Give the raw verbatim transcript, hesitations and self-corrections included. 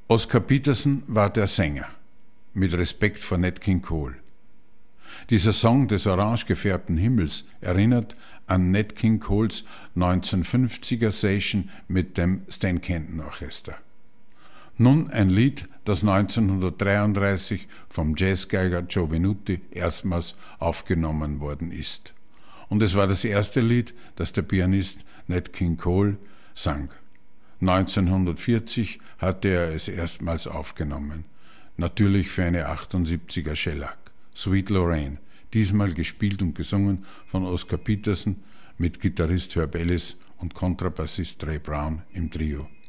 Oscar Peterson war der Sänger, mit Respekt vor Nat King Cole. Dieser Song des orange gefärbten Himmels erinnert an Nat King Coles neunzehnhundertfünfziger Session mit dem Stan Kenton Orchester. Nun ein Lied, das neunzehnhundertdreiunddreißig vom Jazzgeiger Joe Venuti erstmals aufgenommen worden ist. Und es war das erste Lied, das der Pianist Nat King Cole sang. neunzehnhundertvierzig hatte er es erstmals aufgenommen. Natürlich für eine achtundsiebziger Shellac, Sweet Lorraine, diesmal gespielt und gesungen von Oscar Peterson mit Gitarrist Herb Ellis und Kontrabassist Ray Brown im Trio.